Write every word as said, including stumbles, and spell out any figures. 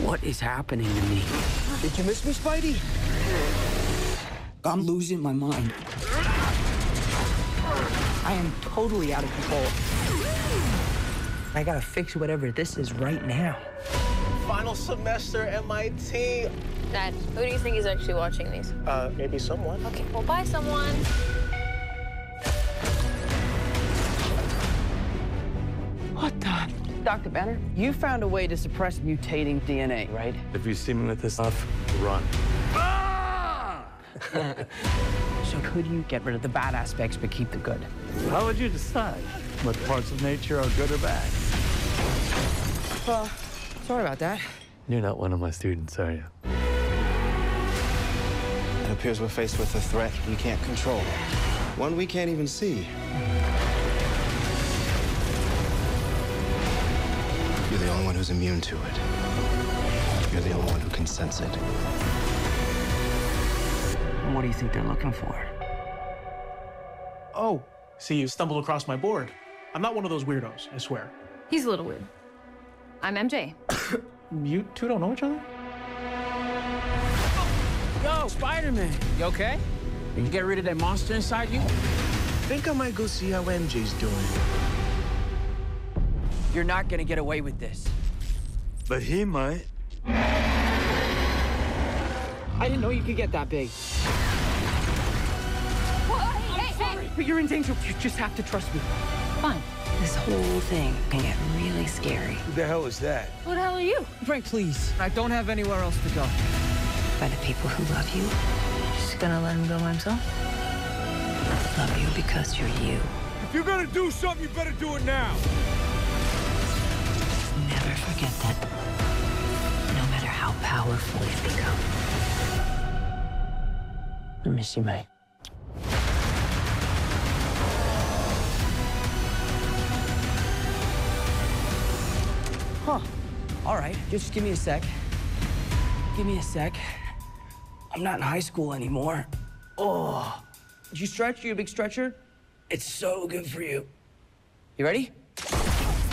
What is happening to me? Did you miss me, Spidey? I'm losing my mind. I am totally out of control. I gotta fix whatever this is right now. Final semester M I T. Dad, who do you think is actually watching these? Uh, maybe someone. Okay, well, bye, someone. What the? Doctor Banner, you found a way to suppress mutating D N A, right? If you see me with this stuff, run. Ah! So could you get rid of the bad aspects but keep the good? How would you decide what parts of nature are good or bad? Uh, sorry about that. You're not one of my students, are you? It appears we're faced with a threat we can't control. One we can't even see. You're the only one who's immune to it. You're the only one who can sense it. What do you think they're looking for? Oh, see, you stumbled across my board. I'm not one of those weirdos, I swear. He's a little weird. I'm M J. You two don't know each other? Yo, Spider-Man, you okay? Did you get rid of that monster inside you? Think I might go see how M J's doing. You're not gonna get away with this. But he might. I didn't know you could get that big. Hey, hey! But you're in danger. You just have to trust me. Fine. This whole thing can get really scary. Who the hell is that? Who the hell are you? Frank, please. I don't have anywhere else to go. By the people who love you, Just gonna let him go by himself? love you because you're you. If you're gonna do something, you better do it now. Never forget that. No matter how powerful you become. I miss you, May. Huh. All right, just give me a sec. Give me a sec. I'm not in high school anymore. Oh. Did you stretch? You a big stretcher? It's so good for you. You ready?